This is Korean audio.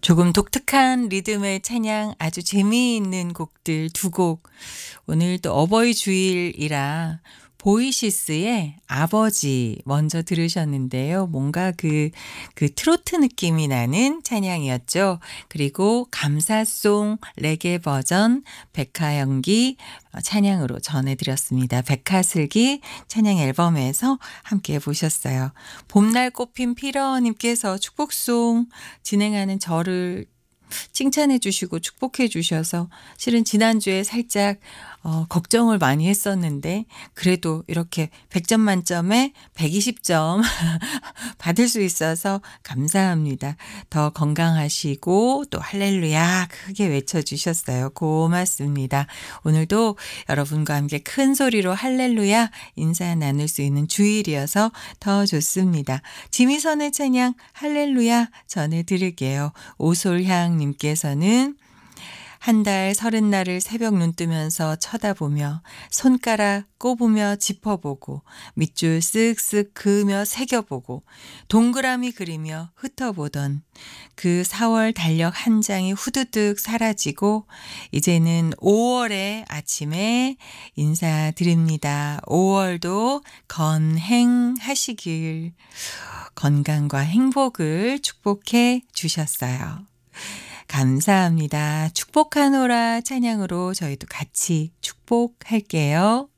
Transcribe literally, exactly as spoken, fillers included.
조금 독특한 리듬의 찬양 아주 재미있는 곡들 두 곡 오늘 또 어버이 주일이라 보이시스의 아버지 먼저 들으셨는데요. 뭔가 그, 그 트로트 느낌이 나는 찬양이었죠. 그리고 감사송 레게 버전 백화연기 찬양으로 전해드렸습니다. 백화슬기 찬양 앨범에서 함께 보셨어요. 봄날 꽃핀 피러님께서 축복송 진행하는 저를 칭찬해 주시고 축복해 주셔서 실은 지난주에 살짝 어, 걱정을 많이 했었는데 그래도 이렇게 백 점 만점에 백이십 점 받을 수 있어서 감사합니다. 더 건강하시고 또 할렐루야 크게 외쳐주셨어요. 고맙습니다. 오늘도 여러분과 함께 큰 소리로 할렐루야 인사 나눌 수 있는 주일이어서 더 좋습니다. 지미선의 찬양 할렐루야 전해드릴게요. 오솔향 님께서는 한 달 서른 날을 새벽 눈 뜨면서 쳐다보며 손가락 꼽으며 짚어보고 밑줄 쓱쓱 그으며 새겨보고 동그라미 그리며 흩어보던 그 사월 달력 한 장이 후두둑 사라지고 이제는 오월의 아침에 인사드립니다. 오월도 건행하시길 건강과 행복을 축복해 주셨어요. 감사합니다. 축복하노라 찬양으로 저희도 같이 축복할게요.